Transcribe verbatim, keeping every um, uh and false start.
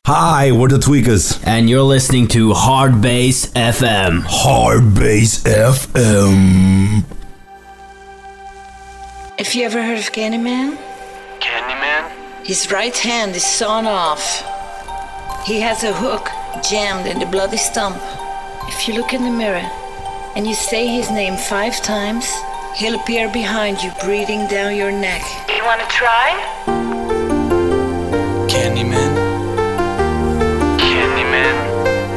Hi, we're the Tweakers. And you're listening to Hard Bass F M. Hard Bass F M. Have you ever heard of Candyman? Candyman? His right hand is sawn off. He has a hook jammed in the bloody stump. If you look in the mirror and you say his name five times, he'll appear behind you, breathing down your neck. Do you want to try? Candyman? Candyman?